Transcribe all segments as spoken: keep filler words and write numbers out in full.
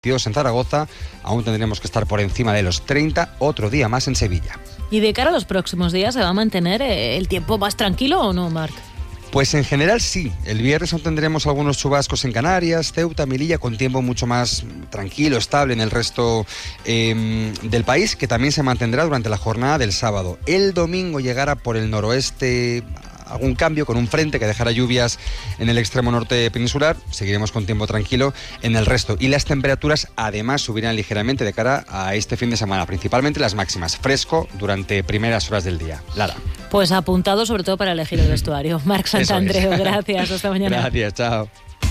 En Zaragoza aún tendremos que estar por encima de los treinta, otro día más en Sevilla. ¿Y de cara a los próximos días se va a mantener el tiempo más tranquilo o no, Marc? Pues en general sí. El viernes aún tendremos algunos chubascos en Canarias, Ceuta, Melilla, con tiempo mucho más tranquilo, estable en el resto eh, del país, que también se mantendrá durante la jornada del sábado. El domingo llegará por el noroeste algún cambio con un frente que dejará lluvias en el extremo norte peninsular. Seguiremos con tiempo tranquilo en el resto. Y las temperaturas además subirán ligeramente de cara a este fin de semana, principalmente las máximas. Fresco durante primeras horas del día. Lara. Pues apuntado sobre todo para elegir el vestuario. Marc Santandreu, gracias. Hasta mañana. Gracias, chao.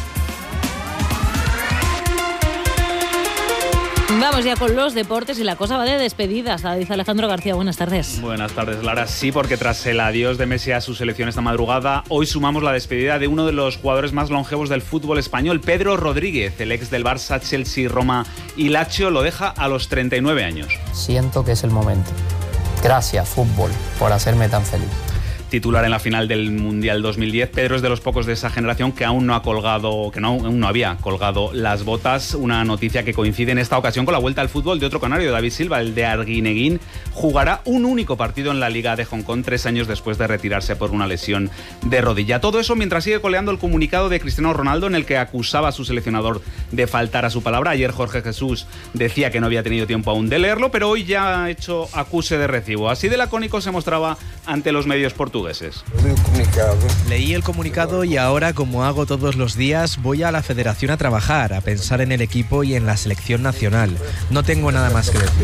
Vamos ya con los deportes y la cosa va de despedidas. Dice Alejandro García, buenas tardes. Buenas tardes, Lara. Sí, porque tras el adiós de Messi a su selección esta madrugada, hoy sumamos la despedida de uno de los jugadores más longevos del fútbol español, Pedro Rodríguez. El ex del Barça, Chelsea, Roma y Lazio lo deja a los treinta y nueve años. Siento que es el momento. Gracias, fútbol, por hacerme tan feliz. Titular en la final del Mundial dos mil diez, Pedro es de los pocos de esa generación que aún no ha colgado, que no, aún no había colgado las botas. Una noticia que coincide en esta ocasión con la vuelta al fútbol de otro canario, David Silva, el de Arguineguín. Jugará un único partido en la Liga de Hong Kong tres años después de retirarse por una lesión de rodilla. Todo eso mientras sigue coleando el comunicado de Cristiano Ronaldo en el que acusaba a su seleccionador de faltar a su palabra. Ayer Jorge Jesús decía que no había tenido tiempo aún de leerlo, pero hoy ya ha hecho acuse de recibo. Así de lacónico se mostraba ante los medios portugueses. Leí el comunicado y ahora, como hago todos los días, voy a la federación a trabajar, a pensar en el equipo y en la selección nacional. No tengo nada más que decir.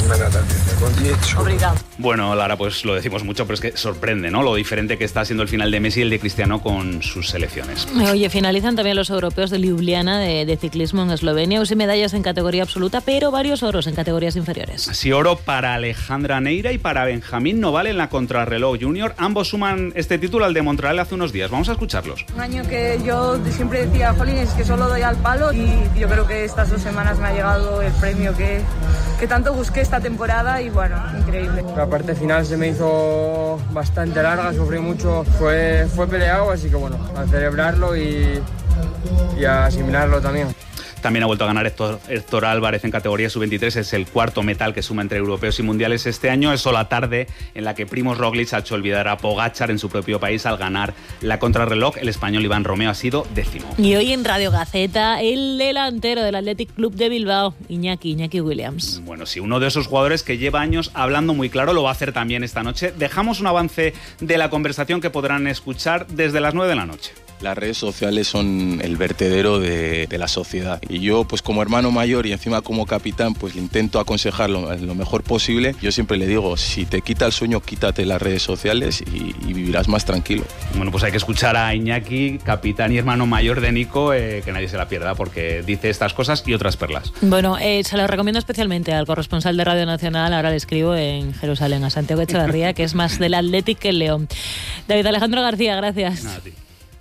Obrigado. Bueno, Lara, pues lo decimos mucho, pero es que sorprende, ¿no? Lo diferente que está siendo el final de Messi y el de Cristiano con sus selecciones. Oye, finalizan también los europeos de Ljubljana de, de ciclismo en Eslovenia. Usé medallas en categoría absoluta, pero varios oros en categorías inferiores. Sí, oro para Alejandra Neira y para Benjamín Noval en la contrarreloj junior. Ambos suman este título al de Montreal hace unos días. Vamos a escucharlos. Un año que yo siempre decía, jolín, es que solo doy al palo, y yo creo que estas dos semanas me ha llegado el premio que, que tanto busqué esta temporada y bueno, increíble. La parte final se me hizo bastante larga, sufrí mucho, fue, fue peleado, así que bueno, a celebrarlo y, y a asimilarlo también. También ha vuelto a ganar Héctor, Héctor Álvarez en categoría sub veintitrés. Es el cuarto metal que suma entre europeos y mundiales este año. Es la tarde en la que Primož Roglič ha hecho olvidar a Pogačar en su propio país al ganar la contrarreloj. El español Iván Romeo ha sido décimo. Y hoy en Radio Gaceta, el delantero del Athletic Club de Bilbao, Iñaki, Iñaki Williams. Bueno, sí, uno de esos jugadores que lleva años hablando muy claro, lo va a hacer también esta noche. Dejamos un avance de la conversación que podrán escuchar desde las nueve de la noche. Las redes sociales son el vertedero de, de la sociedad y yo, pues como hermano mayor y encima como capitán, pues le intento aconsejarlo lo mejor posible. Yo siempre le digo, si te quita el sueño, quítate las redes sociales y, y vivirás más tranquilo. Bueno, pues hay que escuchar a Iñaki, capitán y hermano mayor de Nico, eh, que nadie se la pierda porque dice estas cosas y otras perlas. Bueno, eh, se lo recomiendo especialmente al corresponsal de Radio Nacional, ahora le escribo en Jerusalén, a Santiago Echeverría, que es más del Athletic que el León. David Alejandro García, gracias. Nada, a ti.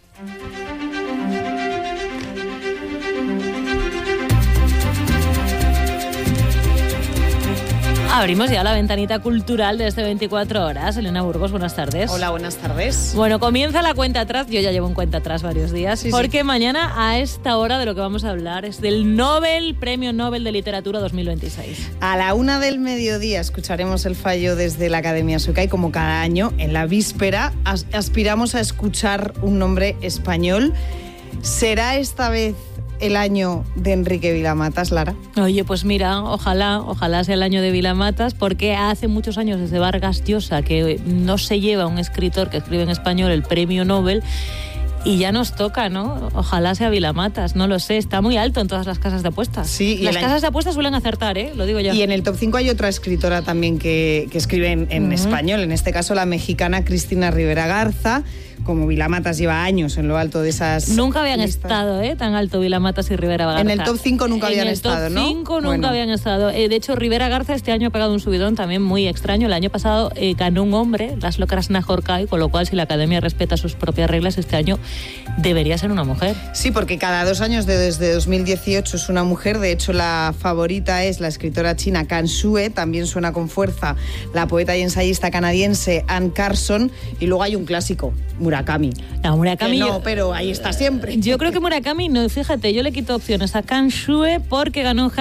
Abrimos ya la ventanita cultural de este veinticuatro horas. Elena Burgos, buenas tardes. Hola, buenas tardes. Bueno, comienza la cuenta atrás. Yo ya llevo en cuenta atrás varios días. Sí, porque sí. Mañana a esta hora de lo que vamos a hablar es del Nobel, Premio Nobel de Literatura dos mil veintiséis. A la una del mediodía escucharemos el fallo desde la Academia Sueca y como cada año, en la víspera, as- aspiramos a escuchar un nombre español. ¿Será esta vez el año de Enrique Vila-Matas, Lara? Oye, pues mira, ojalá, ojalá sea el año de Vila-Matas, porque hace muchos años desde Vargas Llosa que no se lleva un escritor que escribe en español el premio Nobel. Y ya nos toca, ¿no? Ojalá sea Vila-Matas, no lo sé. Está muy alto en todas las casas de apuestas. Sí, y las casas año... de apuestas suelen acertar, ¿eh? Lo digo ya. Y en el top cinco hay otra escritora también que, que escribe en, en uh-huh. español. En este caso, la mexicana Cristina Rivera Garza. Como Vila-Matas lleva años en lo alto de esas... Nunca habían listas. estado, ¿eh? Tan alto Vila-Matas y Rivera Garza. En el top cinco nunca habían estado, ¿no? En el top cinco nunca bueno. habían estado. Eh, de hecho, Rivera Garza este año ha pegado un subidón también muy extraño. El año pasado eh, ganó un hombre, Laszlo Krasznahorkai, con lo cual, si la Academia respeta sus propias reglas, este año debería ser una mujer. Sí, porque cada dos años de, desde dos mil dieciocho es una mujer. De hecho, la favorita es la escritora china Kan Xue. También suena con fuerza la poeta y ensayista canadiense Anne Carson. Y luego hay un clásico, Murakami. No, Murakami... no, pero ahí está siempre. Yo creo que Murakami, no, fíjate, yo le quito opciones a Kan Xue porque ganó